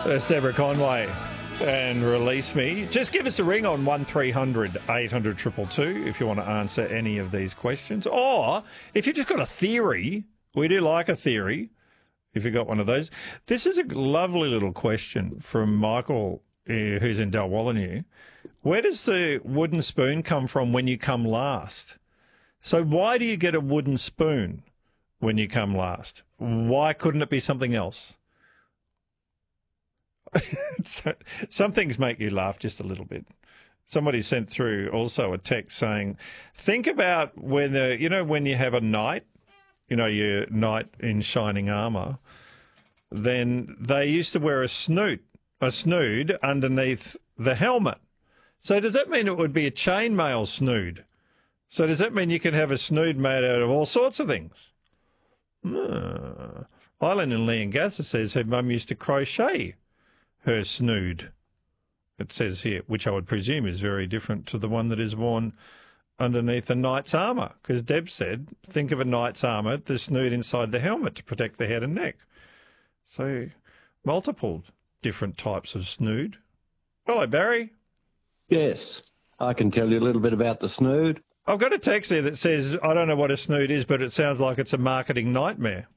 That's Deborah Conway. And Release Me. Just give us a ring on 1300 800 222 if you want to answer any of these questions. Or if you've just got a theory, we do like a theory, if you've got one of those. This is a lovely little question from Michael, who's in Dalwallinu. Where does the wooden spoon come from when you come last? So why do you get a wooden spoon when you come last? Why couldn't it be something else? Some things make you laugh just a little bit. Somebody sent through also a text saying, think about when when you have a knight, your knight in shining armour, then they used to wear a snood underneath the helmet. So does that mean it would be a chainmail snood? So does that mean you can have a snood made out of all sorts of things? Eileen in Leongatha says her mum used to crochet her snood, it says here, which I would presume is very different to the one that is worn underneath a knight's armour, because Deb said, think of a knight's armour, the snood inside the helmet to protect the head and neck. So multiple different types of snood. Hello, Barry. Yes, I can tell you a little bit about the snood. I've got a text there that says, I don't know what a snood is, but it sounds like it's a marketing nightmare.